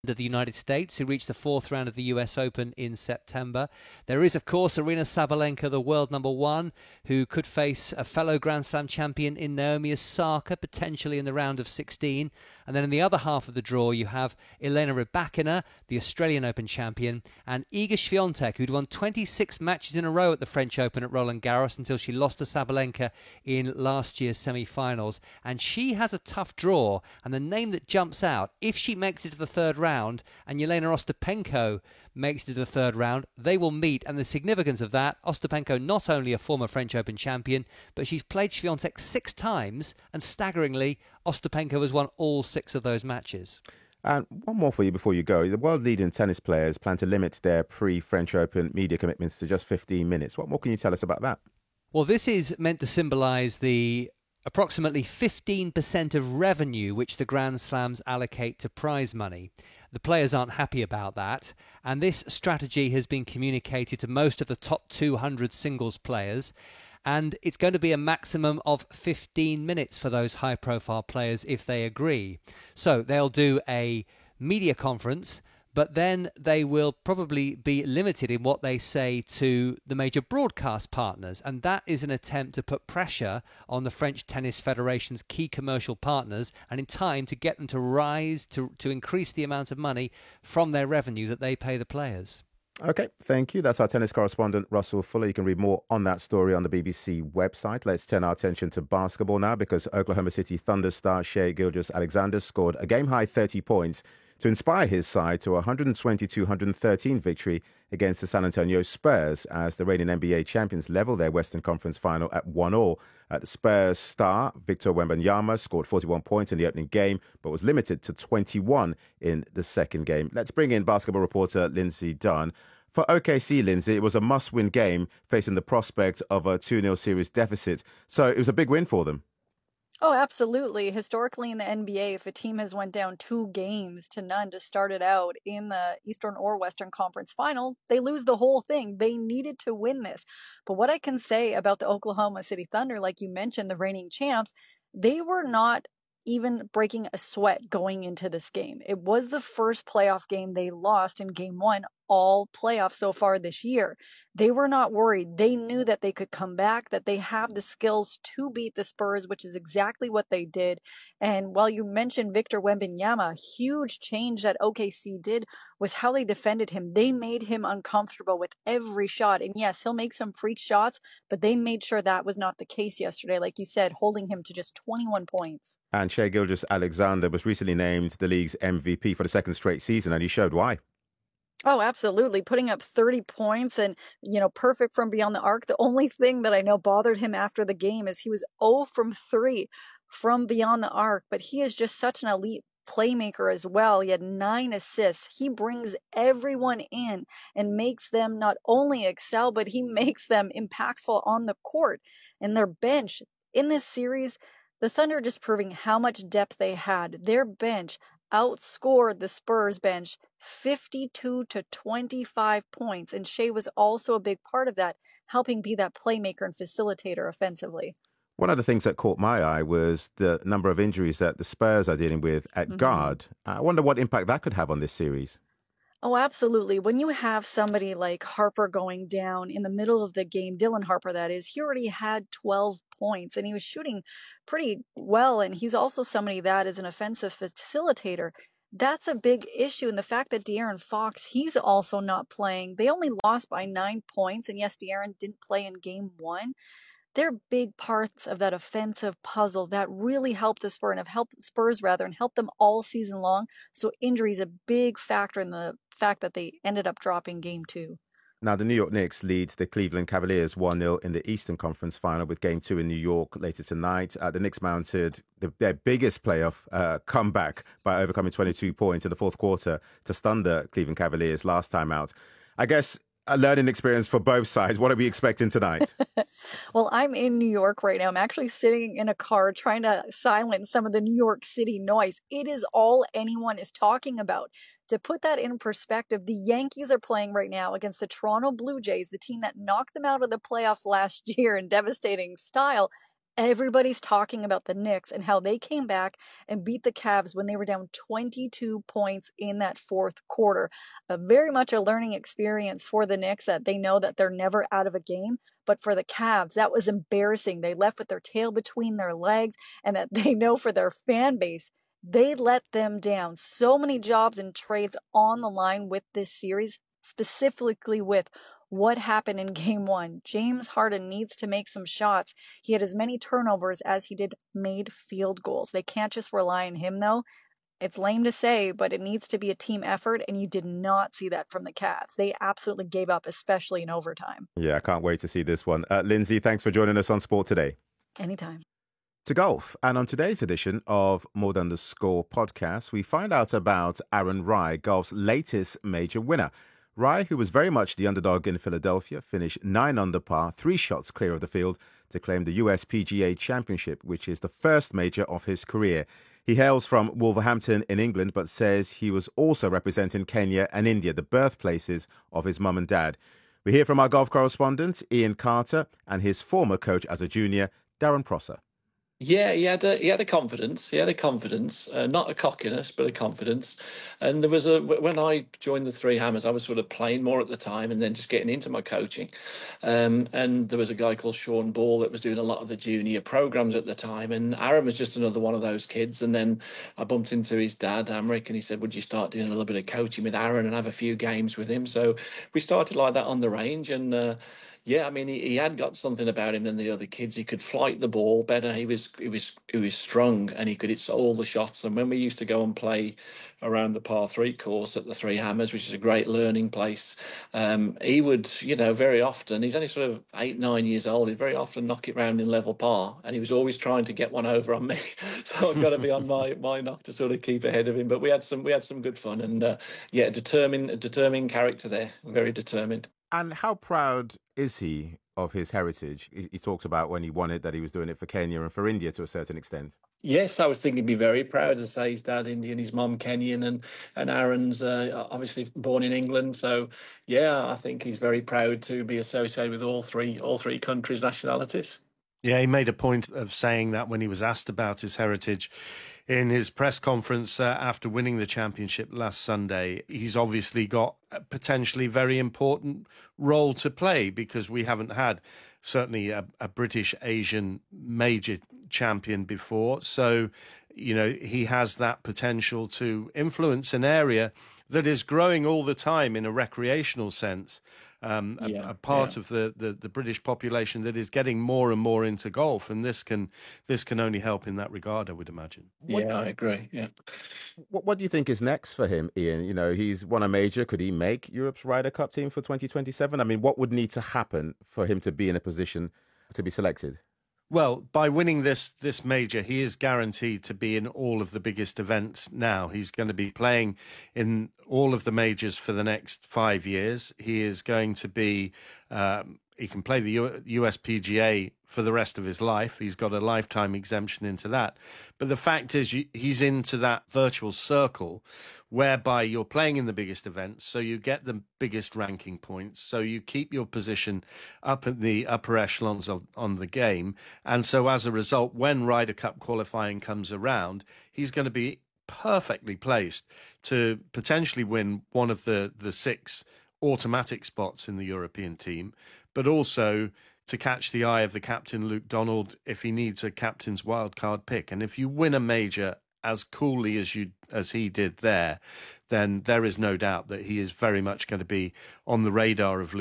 of the United States, who reached the fourth round of the US Open in September. There is, of course, Aryna Sabalenka, the world number one, who could face a fellow Grand Slam champion in Naomi Osaka, potentially in the round of 16. And then in the other half of the draw, you have Elena Rybakina, the Australian Open champion, and Iga Swiatek, who'd won 26 matches in a row at the French Open at Roland Garros until she lost to Sabalenka in last year's semi-finals. And she has a tough draw, and the name that jumps out, if she makes it to the third round, and Yelena Ostapenko makes it to the third round, they will meet. And the significance of that, Ostapenko, not only a former French Open champion, but she's played Swiatek 6 times, and staggeringly, Ostapenko has won all 6 of those matches. And one more for you before you go. The world-leading tennis players plan to limit their pre-French Open media commitments to just 15 minutes. What more can you tell us about that? Well, this is meant to symbolise the approximately 15% of revenue which the Grand Slams allocate to prize money. The players aren't happy about that, and this strategy has been communicated to most of the top 200 singles players, and it's going to be a maximum of 15 minutes for those high-profile players if they agree. So they'll do a media conference, but then they will probably be limited in what they say to the major broadcast partners. And that is an attempt to put pressure on the French Tennis Federation's key commercial partners, and in time to get them to rise, to increase the amount of money from their revenue that they pay the players. Okay, thank you. That's our tennis correspondent, Russell Fuller. You can read more on that story on the BBC website. Let's turn our attention to basketball now, because Oklahoma City Thunder star Shai Gilgeous-Alexander scored a game-high 30 points to inspire his side to a 122-113 victory against the San Antonio Spurs as the reigning NBA champions level their Western Conference final at 1-1. The Spurs star Victor Wembanyama scored 41 points in the opening game, but was limited to 21 in the second game. Let's bring in basketball reporter Lindsay Dunn. For OKC, Lindsay, it was a must-win game facing the prospect of a 2-0 series deficit. So it was a big win for them. Oh, absolutely. Historically in the NBA, if a team has went down 2-0 to start it out in the Eastern or Western Conference final, they lose the whole thing. They needed to win this. But what I can say about the Oklahoma City Thunder, like you mentioned, the reigning champs, they were not even breaking a sweat going into this game. It was the first playoff game they lost in game 1 all playoffs so far this year. They were not worried. They knew that they could come back, that they have the skills to beat the Spurs, which is exactly what they did. And while you mentioned Victor Wembanyama, a huge change that OKC did was how they defended him. They made him uncomfortable with every shot. And yes, he'll make some freak shots, but they made sure that was not the case yesterday, like you said, holding him to just 21 points. And Shai Gilgeous-Alexander was recently named the league's MVP for the second straight season, and he showed why. Oh, absolutely. Putting up 30 points and, perfect from beyond the arc. The only thing that I know bothered him after the game is he was 0 from 3 from beyond the arc, but he is just such an elite playmaker as well. He had 9 assists. He brings everyone in and makes them not only excel, but he makes them impactful on the court. And their bench in this series, the Thunder just proving how much depth they had. Their bench outscored the Spurs bench 52-25 points, and Shai was also a big part of that, helping be that playmaker and facilitator offensively. One of the things that caught my eye was the number of injuries that the Spurs are dealing with at guard. I wonder what impact that could have on this series. Oh, absolutely. When you have somebody like Harper going down in the middle of the game, Dylan Harper, that is, he already had 12 points and he was shooting pretty well. And he's also somebody that is an offensive facilitator. That's a big issue. And the fact that De'Aaron Fox, he's also not playing. They only lost by 9 points. And yes, De'Aaron didn't play in game 1. They're big parts of that offensive puzzle that really helped the Spurs and helped them all season long. So injury is a big factor in the fact that they ended up dropping game 2. Now, the New York Knicks lead the Cleveland Cavaliers 1-0 in the Eastern Conference final with game 2 in New York later tonight. The Knicks mounted their biggest playoff comeback by overcoming 22 points in the fourth quarter to stun the Cleveland Cavaliers last time out. I guess a learning experience for both sides. What are we expecting tonight? Well, I'm in New York right now. I'm actually sitting in a car trying to silence some of the New York City noise. It is all anyone is talking about. To put that in perspective, the Yankees are playing right now against the Toronto Blue Jays, the team that knocked them out of the playoffs last year in devastating style. Everybody's talking about the Knicks and how they came back and beat the Cavs when they were down 22 points in that fourth quarter. Very much a learning experience for the Knicks, that they know that they're never out of a game. But for the Cavs, that was embarrassing. They left with their tail between their legs, and that they know for their fan base, they let them down. So many jobs and trades on the line with this series, specifically with what happened in game one. James Harden needs to make some shots. He had as many turnovers as he did made field goals. They can't just rely on him, though. It's lame to say, but it needs to be a team effort, and you did not see that from the Cavs. They absolutely gave up, especially in overtime. Yeah, I can't wait to see this one. Lindsay, thanks for joining us on Sport Today. Anytime. To golf. And on today's edition of More Than the Score podcast, we find out about Aaron Rai, golf's latest major winner. Rai, who was very much the underdog in Philadelphia, finished 9 under par, 3 shots clear of the field to claim the US PGA Championship, which is the first major of his career. He hails from Wolverhampton in England, but says he was also representing Kenya and India, the birthplaces of his mum and dad. We hear from our golf correspondent, Ian Carter, and his former coach as a junior, Darren Prosser. Yeah, he had a confidence. He had a confidence, not a cockiness, but a confidence. And there was when I joined the Three Hammers, I was sort of playing more at the time, and then just getting into my coaching. And there was a guy called Sean Ball that was doing a lot of the junior programs at the time. And Aaron was just another one of those kids. And then I bumped into his dad, Amric, and he said, "Would you start doing a little bit of coaching with Aaron and have a few games with him?" So we started like that on the range, and yeah, I mean, he had got something about him than the other kids. He could flight the ball better. He was strong, and he could hit all the shots. And when we used to go and play around the par 3 course at the Three Hammers, which is a great learning place, he would, very often, he's only sort of 8-9 years old, he'd very often knock it round in level par, and he was always trying to get one over on me. So I've got to be on my knock to sort of keep ahead of him. But we had some good fun, and yeah, determined character there, very determined. And how proud is he of his heritage? He talked about when he won it that he was doing it for Kenya and for India to a certain extent. Yes, I was thinking he'd be very proud to say his dad Indian, his mum Kenyan, and Aaron's obviously born in England. So yeah, I think he's very proud to be associated with all three countries' nationalities. Yeah, he made a point of saying that when he was asked about his heritage in his press conference after winning the championship last Sunday. He's obviously got a potentially very important role to play, because we haven't had certainly a British Asian major champion before. So, he has that potential to influence an area that is growing all the time in a recreational sense. A part of the British population that is getting more and more into golf, and this can only help in that regard, I would imagine. Yeah, I agree. Yeah. What do you think is next for him, Ian? He's won a major. Could he make Europe's Ryder Cup team for 2027? I mean, what would need to happen for him to be in a position to be selected? Well, by winning this major, he is guaranteed to be in all of the biggest events now. He's going to be playing in all of the majors for the next 5 years. He is going to be... he can play the US PGA for the rest of his life. He's got a lifetime exemption into that. But the fact is, he's into that virtual circle whereby you're playing in the biggest events, so you get the biggest ranking points, so you keep your position up at the upper echelons on the game. And so as a result, when Ryder Cup qualifying comes around, he's going to be perfectly placed to potentially win one of the 6 automatic spots in the European team, but also to catch the eye of the captain, Luke Donald, if he needs a captain's wildcard pick. And if you win a major as coolly as he did there, then there is no doubt that he is very much going to be on the radar of Luke